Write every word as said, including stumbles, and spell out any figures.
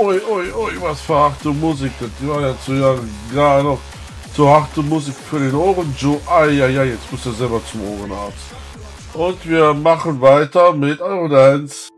ui, ui, ui, was für harte Musik. Das war ja zu ja gar noch zu harte Musik für den Ohren. Joe, ah ja, ja, jetzt muss er selber zum Ohrenarzt. Und wir machen weiter mit Eurodance.